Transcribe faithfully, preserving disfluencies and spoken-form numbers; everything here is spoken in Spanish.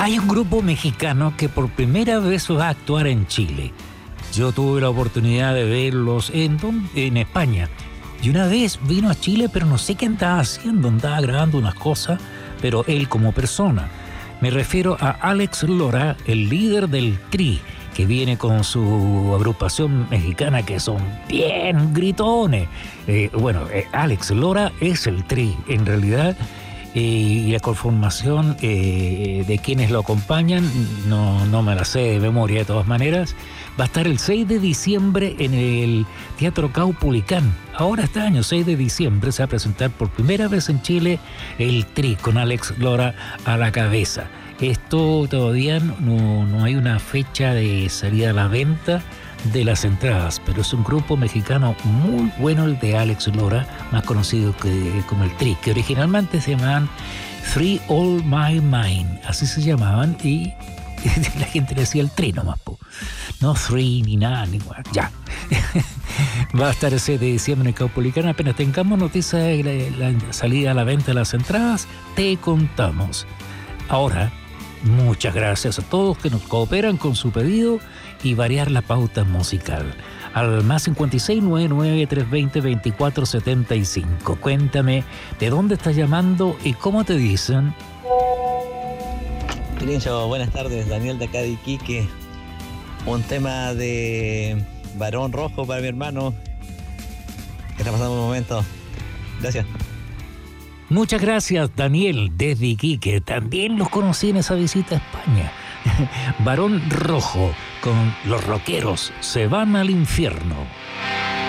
Hay un grupo mexicano que por primera vez va a actuar en Chile. Yo tuve la oportunidad de verlos en, en España. Y una vez vino a Chile, pero no sé qué andaba haciendo. Andaba grabando unas cosas, pero él como persona. Me refiero a Alex Lora, el líder del Tri, que viene con su agrupación mexicana, que son bien gritones. Eh, bueno, eh, Alex Lora es el Tri, en realidad. Eh, y la conformación eh, de quienes lo acompañan, no, no me la sé de memoria de todas maneras. Va a estar el seis de diciembre en el Teatro Caupolicán. Ahora este año, seis de diciembre, se va a presentar por primera vez en Chile el Tri, con Alex Lora a la cabeza. Esto todavía no, no hay una fecha de salida a la venta de las entradas, pero es un grupo mexicano muy bueno, el de Alex Lora, más conocido que, como el Tri, que originalmente se llamaban Three All My Mind, así se llamaban, y la gente le decía el Tri nomás, po. No Three ni nada, ni igual, ya. Va a estar el seis de diciembre en Caupolicán. Apenas tengamos noticias de la, la salida a la venta de las entradas, te contamos. Ahora, muchas gracias a todos que nos cooperan con su pedido y variar la pauta musical. Al más cincuenta y seis, noventa y nueve, trescientos veinte, veinticuatro setenta y cinco. Cuéntame de dónde estás llamando y cómo te dicen. Pirincho, buenas tardes, Daniel de acá de Iquique. Un tema de Barón Rojo para mi hermano que está pasando un momento. Gracias. Muchas gracias, Daniel, desde Iquique. También los conocí en esa visita a España. Barón Rojo, con los rockeros se van al infierno.